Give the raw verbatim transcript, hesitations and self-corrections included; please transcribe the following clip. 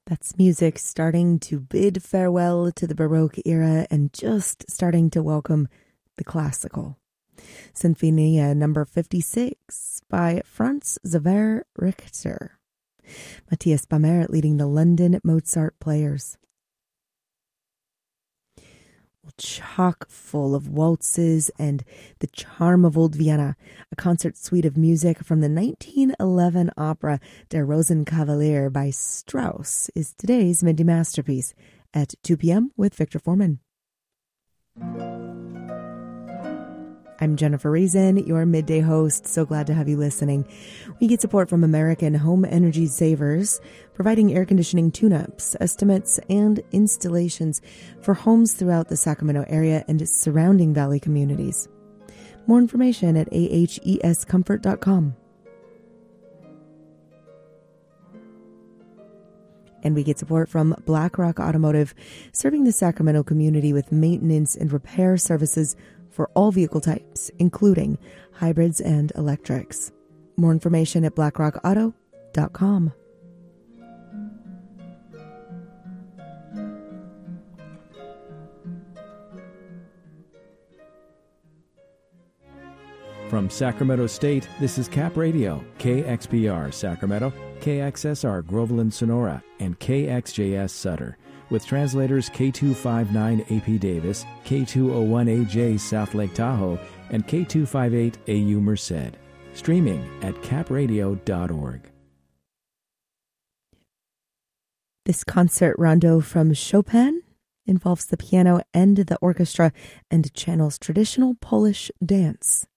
That's music starting to bid farewell to the Baroque era and just starting to welcome the classical. Sinfonia number fifty-six by Franz Xaver Richter. Matthias Bamert leading the London Mozart Players. Chock full of waltzes and the charm of old Vienna, a concert suite of music from the nineteen eleven opera Der Rosenkavalier by Strauss is today's midday masterpiece at two p.m. with Victor Foreman. I'm Jennifer Reason, your midday host. So glad to have you listening. We get support from American Home Energy Savers, providing air conditioning tune-ups, estimates, and installations for homes throughout the Sacramento area and its surrounding valley communities. More information at a h e s comfort dot com. And we get support from BlackRock Automotive, serving the Sacramento community with maintenance and repair services for all vehicle types, including hybrids and electrics. More information at black rock auto dot com. From Sacramento State, this is Cap Radio, K X P R Sacramento, K X S R Groveland Sonora, and K X J S Sutter, with translators K two fifty-nine A P Davis, K two oh one A J South Lake Tahoe, and K two fifty-eight A U Merced. Streaming at cap radio dot org. This concert rondo from Chopin involves the piano and the orchestra and channels traditional Polish dance.